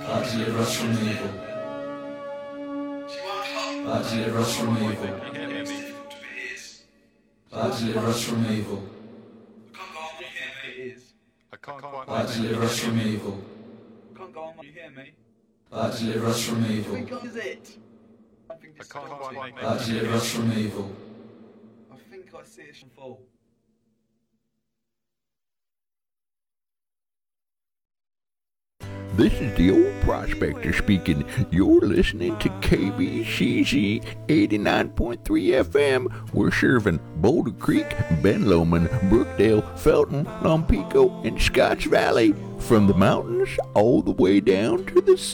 God deliver us from evil. God deliver us from evil. God deliver us from evil. God deliver us from evil. God deliver us from evil. God deliver us from evil. I think I see it fall. This is the old prospector speaking. You're listening to KBCZ 89.3 FM. We're serving Boulder Creek, Ben Lomond, Brookdale, Felton, Lompico, and Scotts Valley. From the mountains all the way down to the sea.